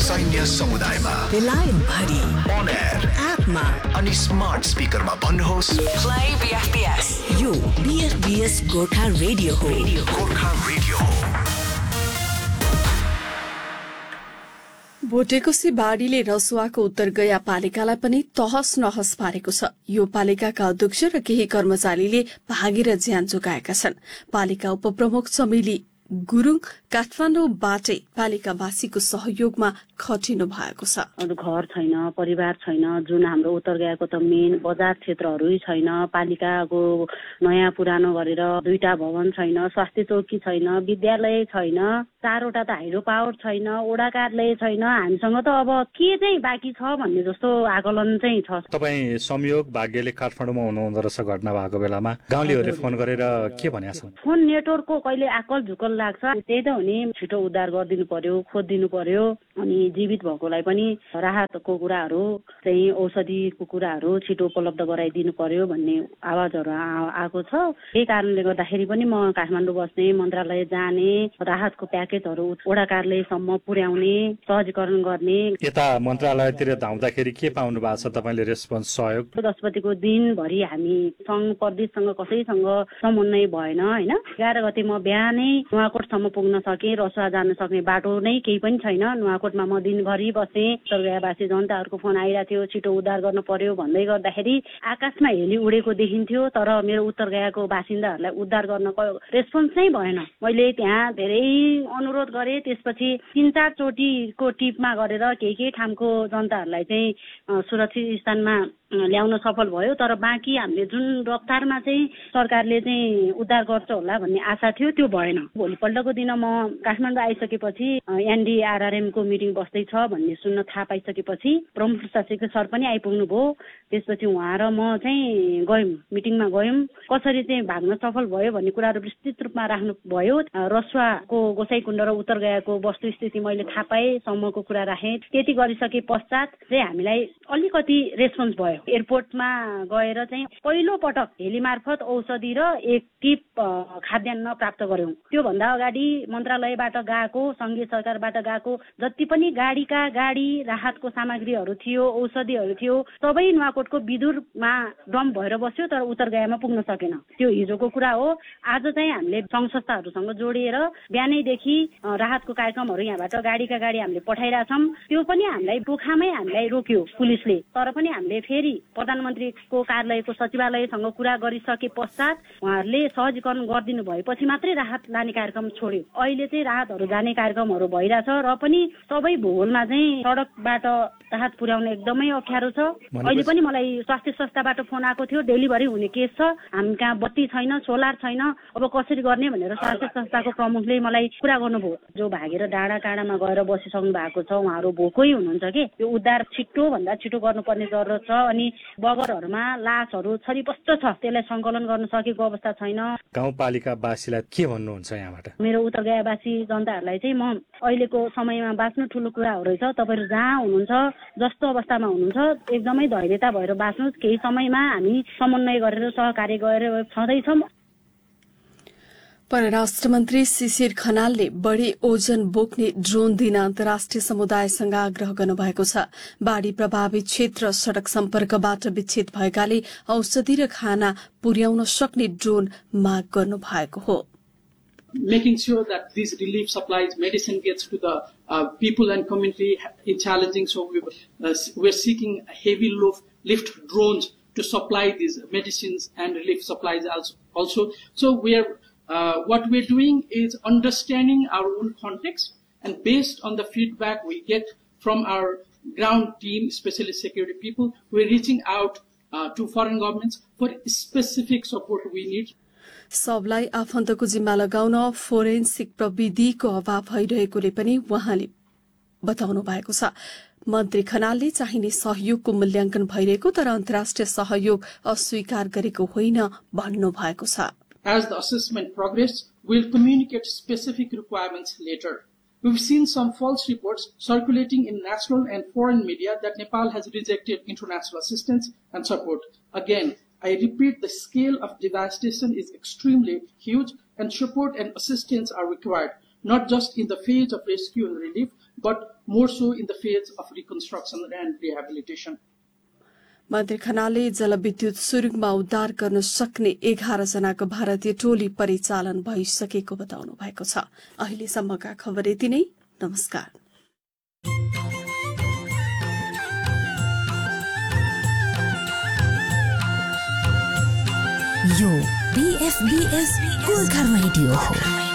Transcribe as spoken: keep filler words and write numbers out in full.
सैन्य समुदायमा बेलायत भरि on air एपमा अनि स्मार्ट स्पिकरमा भन्नुहोस् play B F B S यो B F B S Gorkha radio हो गोर्खा रेडियो हो। भोटेकोसी बाढीले रसुवाको उत्तर गया पालिकालाई पनि तहस नहस पारेको छ। यो पालिकाका अध्यक्ष र केही कर्मचारीले भागेर ज्यान जोगाएका छन्। पालिका उपप्रमुख चमेली गुरुङ काठमाडौँबाटै पालिकावासीको सहयोगमा खटिनु भएको छ। घर छैन, परिवार छैन, जुन हाम्रो उत्तर गयाको त मेन बजार क्षेत्रहरू छैन, पालिकाको नयाँ पुरानो गरेर दुईटा भवन छैन, स्वास्थ्य चौकी छैन, विद्यालय छैन, चारवटा त हाइड्रो पावर छैन, ओडा कार्यालय छैन। हामीसँग त अब के चाहिँ बाँकी छ भन्ने जस्तो आकलन चाहिँ छ। तपाईँ संयोग भाग्यले काठमाडौँमा हुनुहुँदो रहेछ घटना भएको बेलामा गाउँलेहरूले फोन गरेर के भनेका छन्? फोन नेटवर्कको कहिले आकल झुकल लाग्छ, त्यही त हो नि। छिटो उद्धार गरिदिनु पर्यो, खोजिदिनु पर्यो, अनि जीवित भएकोलाई पनि राहतको कुराहरू चाहिँ औषधिको कुराहरू छिटो उपलब्ध गराइदिनु पर्यो भन्ने आवाजहरू आएको छ। यही कारणले गर्दाखेरि पनि म काठमाडौँ बस्ने, मन्त्रालय जाने, राहतको प्याकेजहरू वडा कार्यालयसम्म पुर्याउने, सहजीकरण गर्ने। यता मन्त्रालयतिर धाउँदाखेरि के पाउनु भएको छ तपाईँले रेस्पोन्स सहयोग? दशपतिको दिनभरि हामी सङ्घ प्रदेशसँग कसैसँग समन्वय भएन होइन। एघार गते म बिहानै नुवाकोटसम्म पुग्न सकेँ, रसुवा जान सक्ने बाटो नै केही पनि छैन। नुवाकोटमा म दिनभरि बसेँ, उत्तर गयावासी जनताहरूको फोन आइरहेको थियो, छिटो उद्धार गर्नु पर्यो भन्दै गर्दाखेरि आकाशमा हेली उडेको देखिन्थ्यो, तर मेरो उत्तर गयाको बासिन्दाहरूलाई उद्धार गर्नको रेस्पोन्स नै भएन। मैले त्यहाँ धेरै अनुरोध गरेँ, त्यसपछि तिन चार चोटिको टिपमा गरेर केही केही ठाउँको जनताहरूलाई चाहिँ सुरक्षित स्थानमा ल्याउन सफल भयो, तर बाँकी हामीले जुन रफ्तारमा चाहिँ सरकारले चाहिँ उद्धार गर्छ होला भन्ने आशा थियो त्यो भएन। भोलिपल्टको दिन म काठमाडौँ आइसकेपछि एनडीआरआरएम को मिटिङ बस्दैछ भन्ने सुन्न थाहा पाइसकेपछि प्रमुख प्रशासक सर पनि आइपुग्नु भयो। त्यसपछि उहाँ र म चाहिँ गयौँ, मिटिङमा गयौँ। कसरी चाहिँ भाग्न सफल भयो भन्ने कुराहरू विस्तृत रूपमा राख्नु भयो। रसुवाको गोसाइकुण्ड र उत्तर गयाको वस्तुस्थिति मैले थाहा पाएँ, सम्मको कुरा राखेँ। त्यति गरिसके पश्चात चाहिँ हामीलाई अलिकति रेस्पोन्स भयो। एयरपोर्टमा गएर चाहिँ पहिलो पटक हेली मार्फत औषधि र एक टिप खाद्यान्न प्राप्त गर्यौं। त्योभन्दा अगाडि मन्त्रालयबाट गएको, संघीय सरकारबाट गएको जति पनि गाडीका गाडी राहतको सामग्रीहरू थियो, औषधिहरू थियो, सबै नुवाकोटको विदुरमा डम्प भएर बस्यो, तर उत्तर गयामा पुग्न सकेन। त्यो हिजोको कुरा हो। आज चाहिँ हामीले सङ्घ संस्थाहरूसँग जोडिएर बिहानैदेखि राहतको कार्यक्रमहरू यहाँबाट गाडीका गाडी हामीले पठाइरहेछौँ। त्यो पनि हामीलाई पोखामै हामीलाई रोक्यो पुलिसले, तर पनि हामीले फेरि प्रधानमन्त्रीको कार्यालयको सचिवालयसँग कुरा गरिसके पश्चात उहाँहरूले सहजीकरण गरिदिनु भएपछि मात्रै राहत लाने कार्यक्रम छोड्यो। अहिले चाहिँ राहतहरू जाने कार्यक्रमहरू भइरहेछ र पनि सबै भूगोलमा चाहिँ सडकबाट राहत पुर्याउन एकदमै अप्ठ्यारो छ। अहिले पनि मलाई स्वास्थ्य संस्थाबाट फोन आएको थियो, डेलिभरी हुने केस छ, हामी कहाँ बत्ती छैन, सोलर छैन, अब कसरी गर्ने भनेर स्वास्थ्य संस्थाको प्रमुखले मलाई कुरा गर्नुभयो। जो भागेर डाँडा काँडामा गएर बसिसक्नु भएको छ उहाँहरू भोकै हुनुहुन्छ कि यो उद्धार छिटो भन्दा छिटो गर्नुपर्ने जरुरत छ। अनि बगरहरूमा लासहरू छरिपष्ट छ, त्यसलाई सङ्कलन गर्न सकेको अवस्था छैन। गाउँपालिकावासीलाई के भन्नुहुन्छ यहाँबाट? मेरो उत्तर गयावासी जनताहरूलाई चाहिँ म अहिलेको समयमा बाँच्नु ठुलो कुरा हो रहेछ। तपाईँहरू जहाँ हुनुहुन्छ, जस्तो अवस्थामा हुनुहुन्छ, एकदमै धैर्यता भएर बाँच्नुहोस्। केही समयमा हामी समन्वय गरेर सहकार्य गरेर छँदैछौँ। परराष्ट्र मन्त्री शिशिर खनालले बढ़ी ओजन बोक्ने ड्रोन दिन अन्तर्राष्ट्रिय समुदायसँग आग्रह गर्नुभएको छ। बाढ़ी प्रभावित क्षेत्र सड़क सम्पर्कबाट विच्छेद भएकाले औषधि र खाना पुर्याउन सक्ने ड्रोन माग गर्नु भएको हो। Making sure that these relief supplies, medicine gets to the uh, people and community is challenging. So we, uh, we're seeking heavy lift drones to supply these medicines and relief supplies also. So we are, uh, what we're doing is understanding our own context, and based on the feedback we get from our ground team, especially security people, we're reaching out uh, to foreign governments for specific support we need. सबलाई आफन्तको जिम्मा लगाउन forensic प्रविधिको अभाव भइरहेकोले पनि उहाँले बताउनु भएको छ। मन्त्री खनालले चाहिने सहयोगको मूल्याङ्कन भइरहेको तर अन्तर्राष्ट्रिय सहयोग अस्वीकार गरेको होइन भन्नु भएको छ। As the assessment progresses, we'll communicate specific requirements later. We've seen some false reports circulating in national and foreign media that Nepal has rejected international assistance and support. Again, I repeat, the scale of devastation is extremely huge, and support and assistance are required, not just in the phase of rescue and relief, but more so in the phase of reconstruction and rehabilitation. मन्त्री खनालले जलविद्युत सुरुङमा उद्धार गर्न सक्ने एघार जनाको भारतीय टोली परिचालन भइसकेको बताउनु भएको छ। अहिलेसम्मका खबर यति नै। नमस्कार। यो बीएफबीएस गोर्खा रेडियो हो।